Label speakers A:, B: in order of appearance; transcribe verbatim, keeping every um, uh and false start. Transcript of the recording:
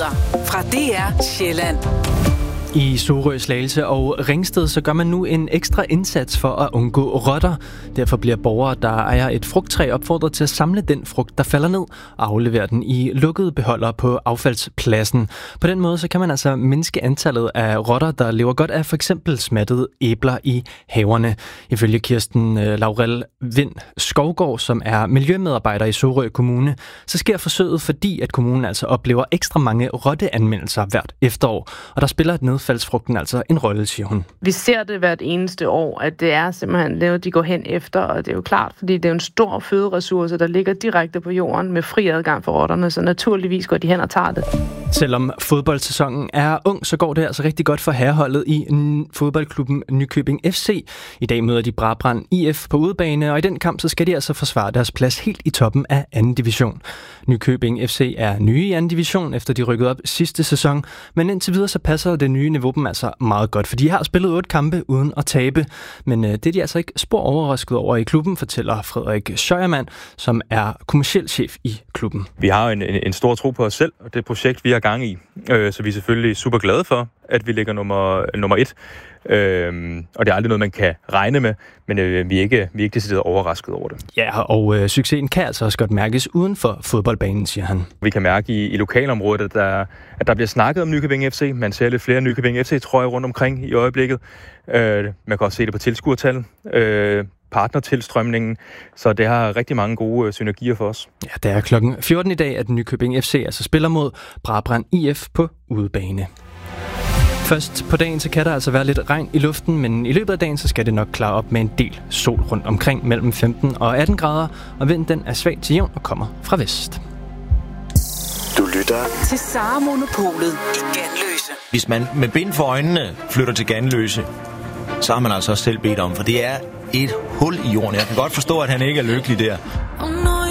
A: Nyheder fra D R Sjælland.
B: I Sorø, Slagelse og Ringsted så gør man nu en ekstra indsats for at undgå rotter. Derfor bliver borgere, der ejer et frugttræ, opfordret til at samle den frugt, der falder ned, og aflevere den i lukkede beholdere på affaldspladsen. På den måde så kan man altså mindske antallet af rotter, der lever godt af for eksempel smattede æbler i haverne. Ifølge Kirsten Laurel Vind Skovgaard, som er miljømedarbejder i Sorø Kommune, så sker forsøget, fordi at kommunen altså oplever ekstra mange rotteanmeldelser hvert efterår. Og der spiller et nedfaldsfrugten altså en rolle, siger hun.
C: Vi ser det hvert eneste år, at det er simpelthen det, de går hen efter, og det er jo klart, fordi det er en stor føderessource, der ligger direkte på jorden med fri adgang for rotterne, så naturligvis går de hen og tager det.
B: Selvom fodboldsæsonen er ung, så går det altså rigtig godt for herreholdet i fodboldklubben Nykøbing F C. I dag møder de Brabrand I F på udebane, og i den kamp så skal de altså forsvare deres plads helt i toppen af anden division. Nykøbing F C er nye i anden division, efter de rykkede op sidste sæson, men indtil videre så passer det nye niveau dem altså meget godt, for de har spillet otte kampe uden at tabe, men det er de altså ikke spor overrasket over i klubben, fortæller Frederik Schøjermann, som er kommerciel chef i klubben.
D: Vi har en, en, en stor tro på os selv, og det projekt, vi har gang i, øh, så vi er selvfølgelig super glade for, at vi ligger nummer, nummer et. Øhm, og det er aldrig noget, man kan regne med, men øh, vi er ikke, vi er ikke decideret overrasket over det.
B: Ja, og øh, succesen kan altså også godt mærkes uden for fodboldbanen, siger han.
D: Vi kan mærke i, i lokalområdet, at der, at der bliver snakket om Nykøbing F C. Man ser lidt flere Nykøbing F C-trøjer rundt omkring i øjeblikket. Øh, man kan også se det på tilskuertal. Øh, partnertilstrømningen, så det har rigtig mange gode øh, synergier for os.
B: Ja, det er klokken fjorten i dag, at Nykøbing F C altså spiller mod Brabrand I F på udebane. Først på dagen så kan der altså være lidt regn i luften, men i løbet af dagen så skal det nok klare op med en del sol rundt omkring mellem femten og atten grader, og vinden den er svag til jævn og kommer fra vest.
A: Du lytter til Sara Monopolet i Ganløse.
E: Hvis man med bind for øjnene flytter til Ganløse, så har man altså også selv bedt om, for det er et hul i jorden. Jeg kan godt forstå, at han ikke er lykkelig der.